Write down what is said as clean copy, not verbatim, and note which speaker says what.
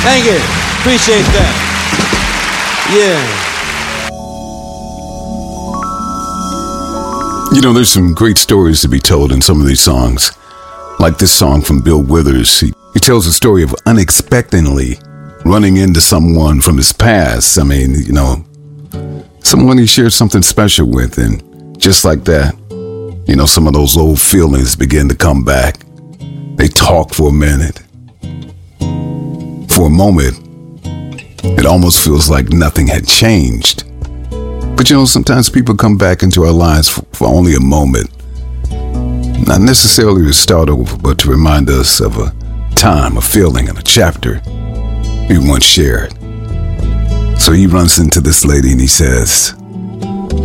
Speaker 1: Thank you. Appreciate that. Yeah.
Speaker 2: You know, there's some great stories to be told in some of these songs. Like this song from Bill Withers. He tells a story of unexpectedly running into someone from his past. I mean, you know, someone he shared something special with. And just like that, you know, some of those old feelings begin to come back. They talk for a minute. For a moment, it almost feels like nothing had changed. But you know, sometimes people come back into our lives for only a moment. Not necessarily to start over, but to remind us of a time, a feeling, and a chapter we once shared. So he runs into this lady and he says,